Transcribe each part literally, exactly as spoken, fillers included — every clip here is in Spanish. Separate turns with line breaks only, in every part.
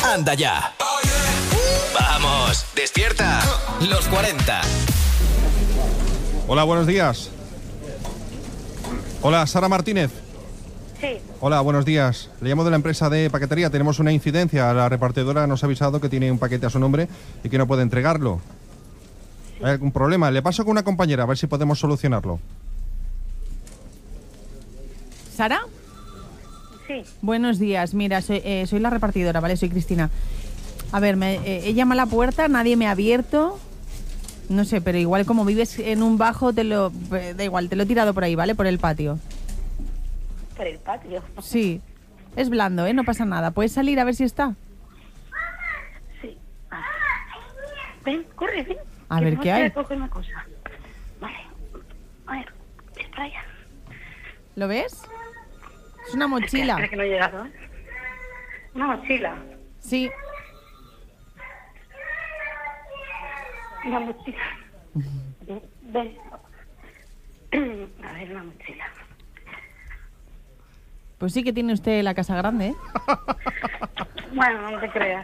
anda ya. Vamos, despierta. Los cuarenta.
Hola, buenos días. Hola, Sara Martínez.
Sí.
Hola, buenos días. Le llamo de la empresa de paquetería. Tenemos una incidencia. La repartidora nos ha avisado que tiene un paquete a su nombre y que no puede entregarlo. Sí. ¿Hay algún problema? Le paso con una compañera a ver si podemos solucionarlo.
¿Sara?
Sí.
Buenos días. Mira, soy, eh, soy la repartidora, ¿vale? Soy Cristina. A ver, me, eh, he llamado a la puerta, nadie me ha abierto. No sé, pero igual como vives en un bajo, te lo eh, da igual, te lo he tirado por ahí, ¿vale? Por el patio.
¿Por el patio?
Sí. Es blando, ¿eh? No pasa nada. ¿Puedes salir a ver si está?
Sí. Ah. Ven, corre, ven.
A ver, ¿qué hay?
Coger una cosa. Vale. A ver, ven para allá.
¿Lo ves? Es una mochila.
Espera que no he llegado, ¿eh? Una mochila.
Sí.
Una mochila. Ven, ven. A ver, una mochila.
Pues sí que tiene usted la casa grande, ¿eh?
Bueno, no te creas.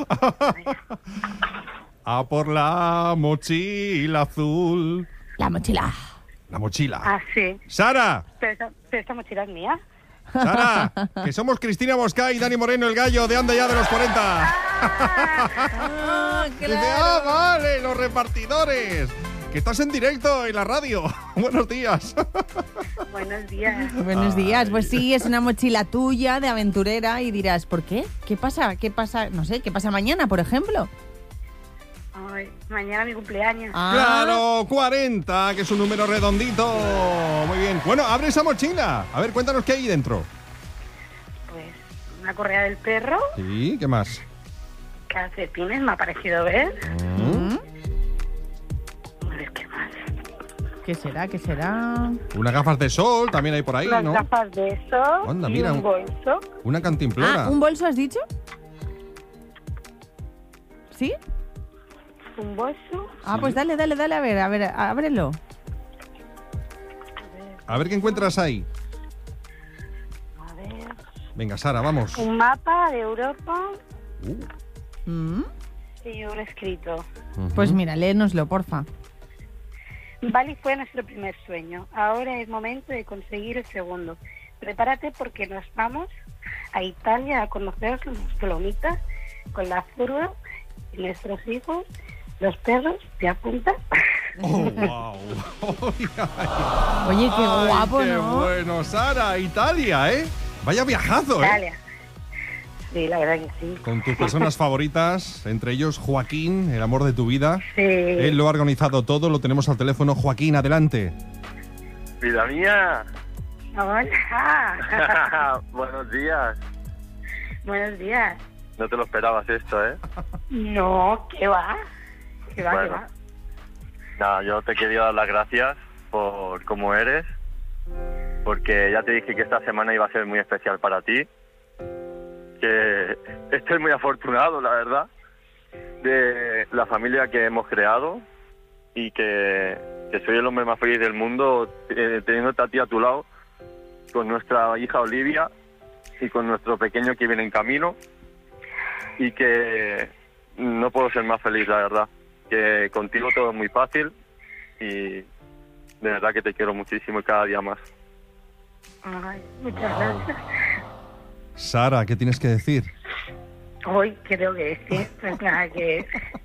A por la mochila azul.
La mochila.
La mochila.
Ah, sí.
¡Sara!
Pero esta, pero esta mochila es mía.
¡Sara! Que somos Cristina Mosca y Dani Moreno, el gallo de Anda Ya de los cuarenta.
Ah,
Dice, ah, vale, los repartidores. Que estás en directo en la radio. Buenos días.
Buenos días.
Buenos días. Pues sí, es una mochila tuya de aventurera y dirás, ¿por qué? ¿Qué pasa? ¿Qué pasa? No sé, ¿qué pasa mañana, por ejemplo?
Ay, mañana mi cumpleaños.
Ah.
Claro, cuarenta, que es un número redondito. Muy bien. Bueno, abre esa mochila. A ver, cuéntanos qué hay dentro.
Pues una correa del perro,
Sí, ¿qué más?
calcetines, me ha parecido ver.
¿Mm?
A ver, ¿qué más?
¿Qué será? ¿Qué será?
Unas gafas de sol también hay por ahí,
Unas
¿no?
gafas de sol
Anda,
y
mira,
un
un-
bolso.
Una cantimplora.
Ah, ¿un bolso has dicho? ¿Sí?
Un bolso.
Ah, pues dale, dale, dale, a ver, a ver, ábrelo.
A ver qué encuentras ahí.
A ver.
Venga, Sara, vamos.
Un mapa de Europa
Uh,
¿Mm?
y un escrito.
ujú.
Pues mira, léenoslo, porfa.
Bali fue nuestro primer sueño. Ahora es momento de conseguir el segundo. Prepárate porque nos vamos a Italia a conocer los palomitas con la furgo y nuestros hijos, los perros. ¿Te apuntas?
Oh, wow.
Oye, qué
Ay,
guapo,
qué
¿no?
bueno, Sara, Italia, ¿eh? Vaya viajazo, ¿eh?
Italia. Sí, la verdad que sí.
Con tus personas favoritas, entre ellos Joaquín, el amor de tu vida.
Sí.
Él lo ha organizado todo, lo tenemos al teléfono. Joaquín, adelante.
Vida mía.
Hola.
Buenos días.
Buenos días.
No te lo esperabas esto, ¿eh?
No, ¿qué va? ¿Qué va,
Bueno.
qué va?
Nada, yo te quería dar las gracias por cómo eres, porque ya te dije que esta semana iba a ser muy especial para ti, que estoy muy afortunado, la verdad, de la familia que hemos creado y que, que soy el hombre más feliz del mundo eh, teniéndote a ti a tu lado, con nuestra hija Olivia y con nuestro pequeño que viene en camino, y que no puedo ser más feliz, la verdad, que contigo todo es muy fácil y de verdad que te quiero muchísimo y cada día más.
Ay, muchas gracias.
Sara, ¿qué tienes que decir?
Hoy creo que decir, pues nada, que